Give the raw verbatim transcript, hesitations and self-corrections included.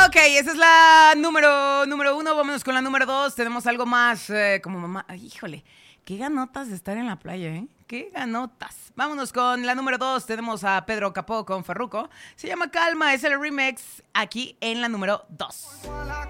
Ok, esa es la número, número uno. Vámonos con la número dos. Tenemos algo más eh, como mamá. Ay, híjole, qué ganotas de estar en la playa, ¿eh? Qué ganotas. Vámonos con la número dos. Tenemos a Pedro Capó con Farruko. Se llama Calma, es el remix aquí en la número dos.